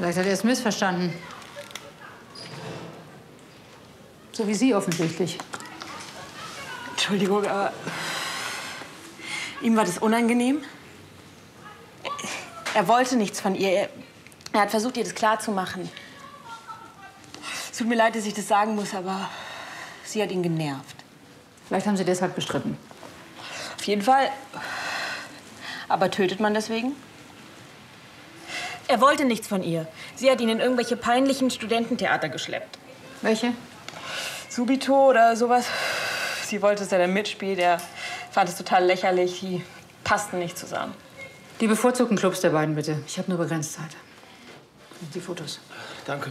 Vielleicht hat er es missverstanden. So wie Sie offensichtlich. Entschuldigung, aber ihm war das unangenehm. Er wollte nichts von ihr. Er hat versucht, ihr das klarzumachen. Es tut mir leid, dass ich das sagen muss, aber sie hat ihn genervt. Vielleicht haben Sie deshalb gestritten. Auf jeden Fall. Aber tötet man deswegen? Er wollte nichts von ihr. Sie hat ihn in irgendwelche peinlichen Studententheater geschleppt. Welche? Subito oder sowas. Sie wollte, dass er da mitspielt. Er fand es total lächerlich. Die passten nicht zusammen. Die bevorzugten Clubs der beiden, bitte. Ich habe nur begrenzt Zeit. Und die Fotos. Danke.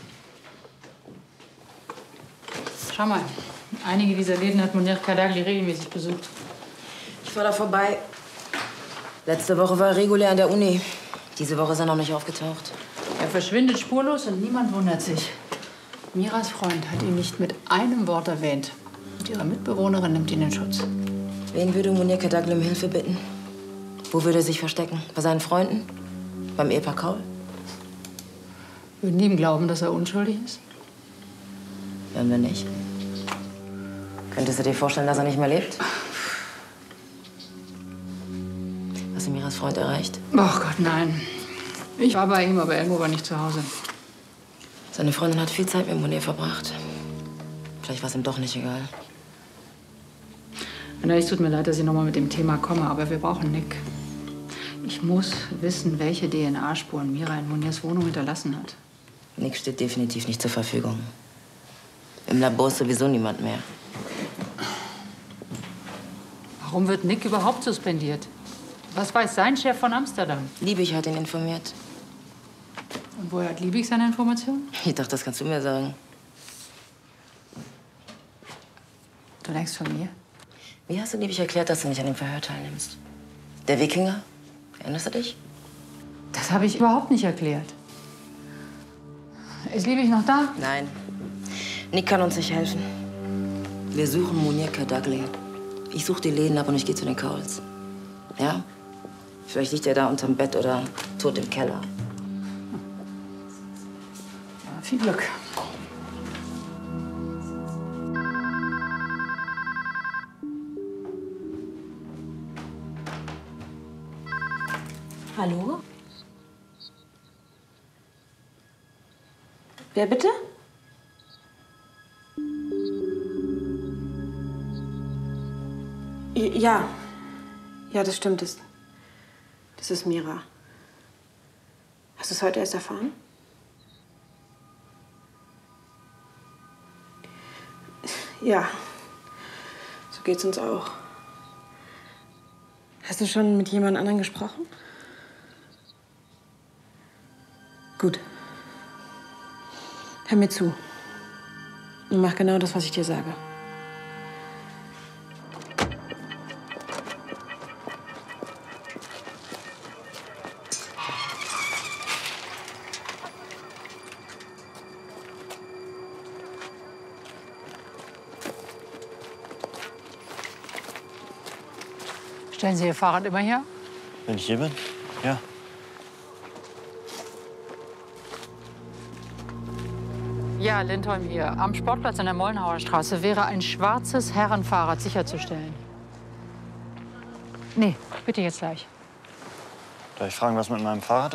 Schau mal, einige dieser Läden hat Munir Kadagli regelmäßig besucht. Ich war da vorbei. Letzte Woche war er regulär an der Uni. Diese Woche ist er noch nicht aufgetaucht. Er verschwindet spurlos und niemand wundert sich. Miras Freund hat ihn nicht mit einem Wort erwähnt. Und ihre Mitbewohnerin nimmt ihn in Schutz. Wen würde Munir Kadagli um Hilfe bitten? Wo würde er sich verstecken? Bei seinen Freunden? Beim Ehepaar Kaul? Würden die ihm glauben, dass er unschuldig ist? Wenn wir nicht. Könntest du dir vorstellen, dass er nicht mehr lebt? Hast du Miras Freund erreicht? Oh Gott, nein. Ich war bei ihm, aber Elmo war nicht zu Hause. Seine Freundin hat viel Zeit mit Munir verbracht. Vielleicht war es ihm doch nicht egal. Anna, es tut mir leid, dass ich noch mal mit dem Thema komme, aber wir brauchen Nick. Ich muss wissen, welche DNA-Spuren Mira in Munirs Wohnung hinterlassen hat. Nick steht definitiv nicht zur Verfügung. Im Labor ist sowieso niemand mehr. Warum wird Nick überhaupt suspendiert? Was weiß sein Chef von Amsterdam? Liebig hat ihn informiert. Und woher hat Liebig seine Informationen? Ich dachte, das kannst du mir sagen. Du denkst von mir? Wie hast du Liebig erklärt, dass du nicht an dem Verhör teilnimmst? Der Wikinger? Erinnerst du dich? Das habe ich überhaupt nicht erklärt. Ist Liebig noch da? Nein. Nick kann uns nicht helfen. Wir suchen Munir Kadagli. Ich suche die Läden ab und ich gehe zu den Kauls. Ja? Vielleicht liegt er da unterm Bett oder tot im Keller. Ja, viel Glück. Hallo? Wer bitte? Ja. Ja, das stimmt. Das ist Mira. Hast du es heute erst erfahren? Ja. So geht's uns auch. Hast du schon mit jemand anderem gesprochen? Gut. Hör mir zu. Und mach genau das, was ich dir sage. Stellen Sie Ihr Fahrrad immer her? Wenn ich hier bin? Ja. Ja, Lindholm hier. Am Sportplatz an der Mollenhauer Straße wäre ein schwarzes Herrenfahrrad sicherzustellen. Nee, bitte jetzt gleich. Darf ich fragen, was mit meinem Fahrrad